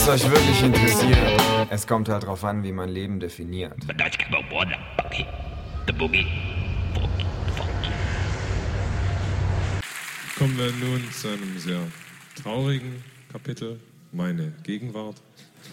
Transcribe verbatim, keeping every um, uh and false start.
es euch wirklich interessiert, es kommt halt drauf an, wie man Leben definiert. Kommen wir nun zu einem sehr traurigen Kapitel, meine Gegenwart.